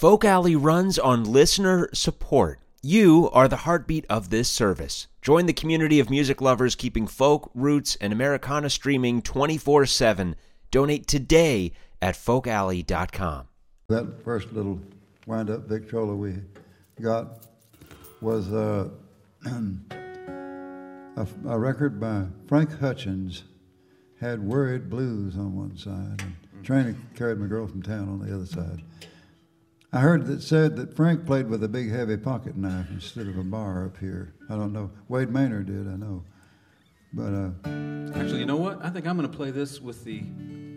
Folk Alley runs on listener support. You are the heartbeat of this service. Join the community of music lovers keeping folk, roots, and Americana streaming 24/7. Donate today at folkalley.com. That first little wind-up Victrola we got was a record by Frank Hutchins, had Worried Blues on one side, and Train That Carried My Girl From Town on the other side. I heard that said that Frank played with a big heavy pocket knife instead of a bar up here. I don't know. Wade Maynard did, I know. But actually, you know what? I think I'm going to play this with the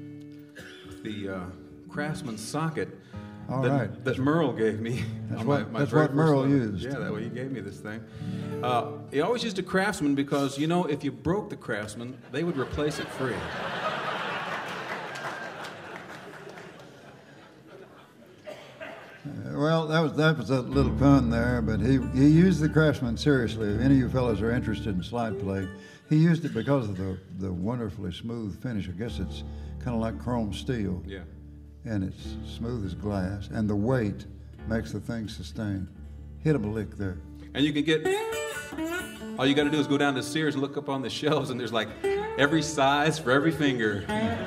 Craftsman socket that Merle gave me. That's what Merle used. Yeah, that way he gave me this thing. He always used a Craftsman because, you know, if you broke the Craftsman, they would replace it free. Well, that was a little pun there, but he used the Craftsman seriously. If any of you fellows are interested in slide play, he used it because of the wonderfully smooth finish. I guess it's kind of like chrome steel. Yeah. And it's smooth as glass, and the weight makes the thing sustain. Hit him a lick there. And you can get, all you got to do is go down to Sears and look up on the shelves, and there's like every size for every finger.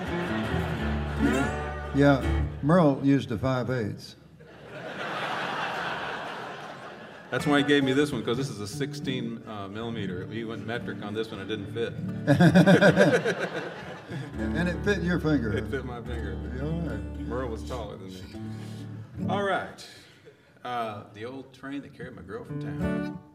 Yeah, Merle used a 5/8. That's why he gave me this one, because this is a 16 millimeter. He went metric on this one, it didn't fit. And it fit your finger. It fit my finger. All right. Merle was taller than me. All right. The old train that carried my girl from town.